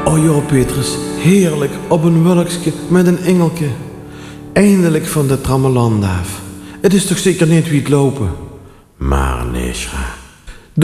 Oh joh, Petrus, heerlijk op een wolkje met een engelke. Eindelijk van de trammeland af. Het is toch zeker niet wie het lopen? Maar nee, schat.